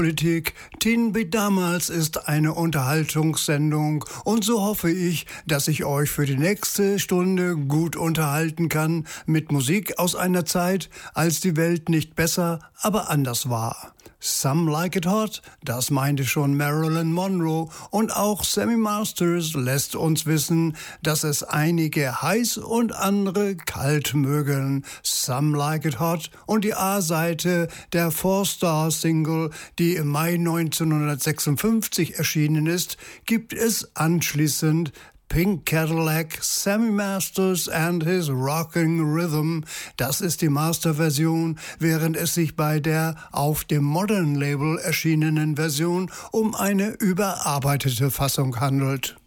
Politik. Teen Beat damals ist eine Unterhaltungssendung und so hoffe ich, dass ich euch für die nächste Stunde gut unterhalten kann mit Musik aus einer Zeit, als die Welt nicht besser, aber anders war. Some Like It Hot, das meinte schon Marilyn Monroe, und auch Sammy Masters lässt uns wissen, dass es einige heiß und andere kalt mögen. Some Like It Hot und die A-Seite der Four-Star-Single, die im Mai 1956 erschienen ist, gibt es anschließend Pink Cadillac, Sammy Masters and his Rocking Rhythm. Das ist die Masterversion, während es sich bei der auf dem Modern Label erschienenen Version um eine überarbeitete Fassung handelt.